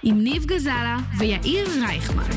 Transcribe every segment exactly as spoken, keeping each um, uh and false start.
עם ניב גזלה ויאיר רייכמן.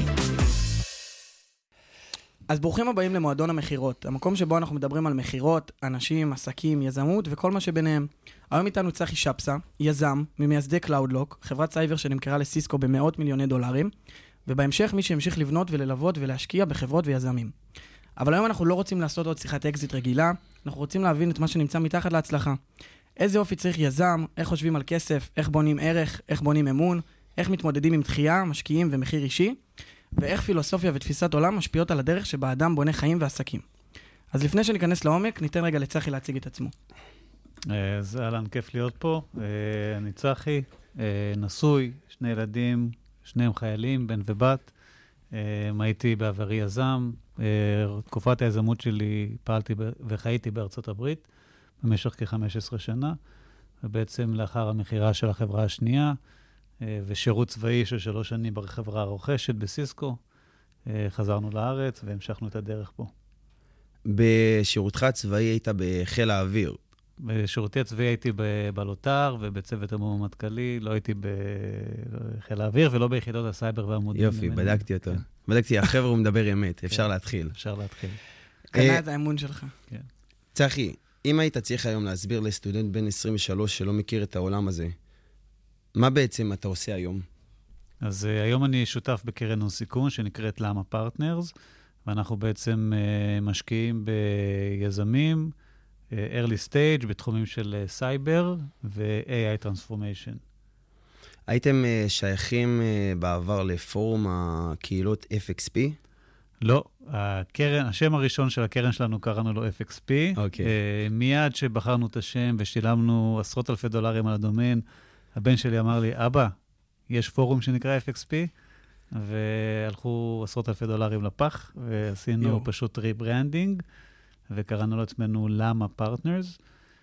אז ברוכים הבאים למועדון המחירות, המקום שבו אנחנו מדברים על מחירות, אנשים, עסקים, יזמות וכל מה שביניהם. היום איתנו צחי שפסה, יזם, ממייסדי קלאודלוק, חברת סייבר שנמכרה לסיסקו במאות מיליוני דולרים, ובהמשך מי שהמשיך לבנות וללוות ולהשקיע בחברות ויזמים. אבל היום אנחנו לא רוצים לעשות עוד שיחת אקזיט רגילה, אנחנו רוצים להבין את מה שנמצא מתחת להצלחה. איזה אופי צריך יזם, איך חושבים על כסף, איך בונים ערך, איך בונים אמון, איך מתמודדים עם דחייה, משקיעים ומחיר אישי, ואיך פילוסופיה ותפיסת עולם משפיעות על הדרך שבה אדם בונה חיים ועסקים. אז לפני שניכנס לעומק, ניתן רגע לצחי להציג את עצמו. אז אהלן, כיף להיות פה. אני צחי, נשוי, שני ילדים, שניהם חיילים, בן ובת. הייתי בעברי יזם. תקופת היזמות שלי פעלתי וחייתי בארצות הברית במשך כ-חמש עשרה שנה, ובעצם לאחר המכירה של החברה השנייה, ושירות צבאי של שלוש שנים בחברה הרוכשת בסיסקו, חזרנו לארץ והמשכנו את הדרך פה. בשירותך הצבאי היית בחיל האוויר? בשירותי הצבאי הייתי בלוטר ובצוות המום המטכ"לי, לא הייתי בחיל האוויר ולא ביחידות הסייבר והמודיעין. יופי, בדקתי אותו. בדקתי, החבר'ה הוא מדבר אמת, אפשר להתחיל. אפשר להתחיל. קנה את האמון שלך. צחי, אם היית צריך היום להסביר לסטודנט בן עשרים ושלוש שלא מכיר את העולם הזה, מה בעצם אתה עושה היום? אז uh, היום אני שותף בקרן הון סיכון שנקראת למה פרטנרס, ואנחנו בעצם uh, משקיעים ביזמים, uh, early stage, בתחומים של סייבר uh, ו-איי איי Transformation. הייתם uh, שייכים uh, בעבר לפורום הקהילות אף אקס פי? לא, הקרן, השם הראשון של הקרן שלנו קראנו לו אף אקס פי. אוקיי. Okay. Uh, מיד שבחרנו את השם ושילמנו עשרות אלפי דולרים על הדומיין, הבן שלי אמר לי, אבא, יש פורום שנקרא אף אקס פי, והלכו עשרות אלפי דולרים לפח, ועשינו Yo. פשוט ריברנדינג, וקראנו לעצמנו למה פרטנרס,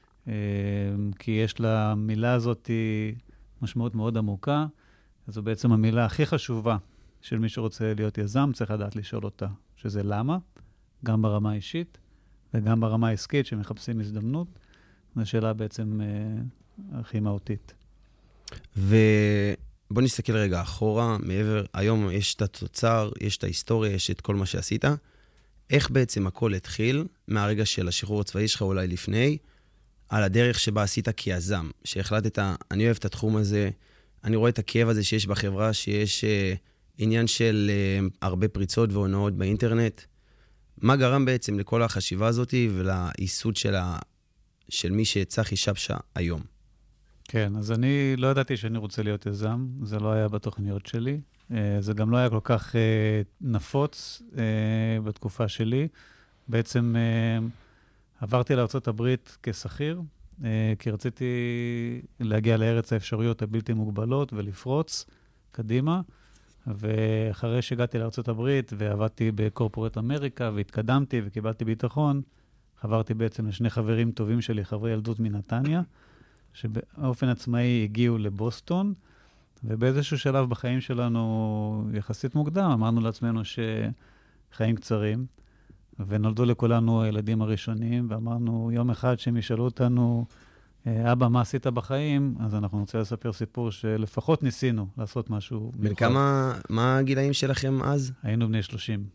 כי יש למילה הזאת משמעות מאוד עמוקה, זו בעצם המילה הכי חשובה של מי שרוצה להיות יזם, צריך לדעת לשאול אותה, שזה למה, גם ברמה האישית, וגם ברמה העסקית שמחפשים הזדמנות, זו שאלה בעצם הכי מהותית. ובוא נסתכל רגע אחורה, מעבר, היום יש את התוצר, יש את ההיסטוריה, יש את כל מה שעשית. איך בעצם הכל התחיל מהרגע של השחרור הצבאי שלך, אולי לפני, על הדרך שבה עשית כיזם, שהחלטת, אני אוהב את התחום הזה, אני רואה את הכאב הזה שיש בחברה, שיש uh, עניין של uh, הרבה פריצות והונאות באינטרנט. מה גרם בעצם לכל החשיבה הזאת ולעיסוד של, ה, של מי שצחי שפסה היום? כן, אז אני לא ידעתי שאני רוצה להיות יזם, זה לא היה בתוכניות שלי, זה גם לא היה כל כך נפוץ בתקופה שלי. בעצם עברתי לארצות הברית כשכיר, כי רציתי להגיע לארץ האפשרויות הבלתי מוגבלות ולפרוץ קדימה, ואחרי שהגעתי לארצות הברית ועבדתי בקורפורט אמריקה והתקדמתי וקיבלתי ביטחון, חברתי בעצם לשני חברים טובים שלי, חברי ילדות מנתניה, שבאופן עצמאי הגיעו לבוסטון, ובאיזשהו שלב בחיים שלנו יחסית מוקדם, אמרנו לעצמנו שחיים קצרים, ונולדו לכולנו הילדים הראשונים, ואמרנו יום אחד שהם ישאלו אותנו, אבא, מה עשית בחיים? אז אנחנו נרצה לספר סיפור שלפחות ניסינו לעשות משהו. בן כמה, מה הגילאים שלכם אז? היינו בני שלושים.